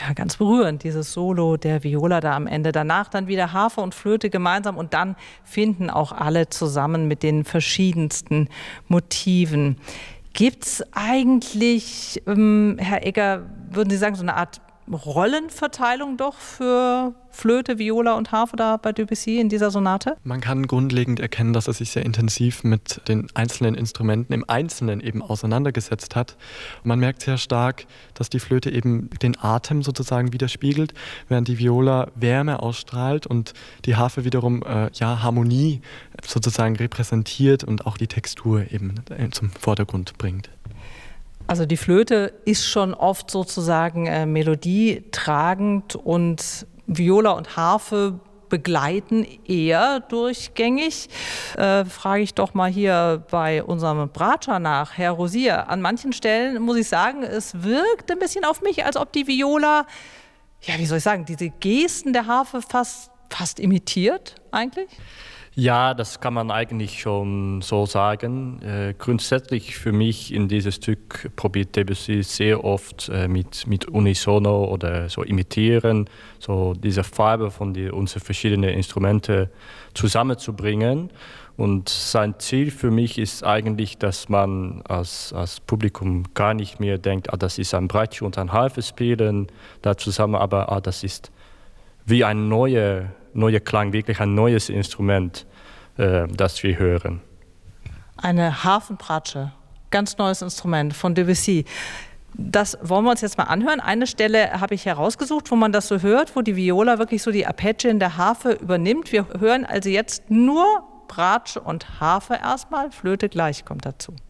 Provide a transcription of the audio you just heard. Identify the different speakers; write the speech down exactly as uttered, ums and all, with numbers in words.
Speaker 1: Ja, ganz berührend, dieses Solo der Viola da am Ende. Danach dann wieder Harfe und Flöte gemeinsam und dann finden auch alle zusammen mit den verschiedensten Motiven. Gibt es eigentlich, ähm, Herr Egger, würden Sie sagen, so eine Art Rollenverteilung doch für Flöte, Viola und Harfe da bei Debussy in dieser Sonate?
Speaker 2: Man kann grundlegend erkennen, dass er sich sehr intensiv mit den einzelnen Instrumenten im Einzelnen eben auseinandergesetzt hat. Und man merkt sehr stark, dass die Flöte eben den Atem sozusagen widerspiegelt, während die Viola Wärme ausstrahlt und die Harfe wiederum äh, ja, Harmonie sozusagen repräsentiert und auch die Textur eben zum Vordergrund bringt.
Speaker 1: Also die Flöte ist schon oft sozusagen äh, melodietragend und Viola und Harfe begleiten eher durchgängig. Äh, frage ich doch mal hier bei unserem Bratscher nach, Herr Rosier. An manchen Stellen muss ich sagen, es wirkt ein bisschen auf mich, als ob die Viola, ja wie soll ich sagen, diese Gesten der Harfe fast, fast imitiert eigentlich.
Speaker 3: Ja, das kann man eigentlich schon so sagen. Äh, grundsätzlich für mich in dieses Stück probiert Debussy sehr oft äh, mit, mit Unisono oder so imitieren, so diese Farbe von die, unsere verschiedenen Instrumente zusammenzubringen. Und sein Ziel für mich ist eigentlich, dass man als, als Publikum gar nicht mehr denkt, ah, das ist ein Bratsche und ein Harfe spielen da zusammen, aber ah, das ist wie ein neuer neuer Klang, wirklich ein neues Instrument, äh, das wir hören.
Speaker 1: Eine Harfenbratsche, ganz neues Instrument von Debussy. Das wollen wir uns jetzt mal anhören. Eine Stelle habe ich herausgesucht, wo man das so hört, wo die Viola wirklich so die Arpeggien der Harfe übernimmt. Wir hören also jetzt nur Bratsche und Harfe erstmal, Flöte gleich kommt dazu.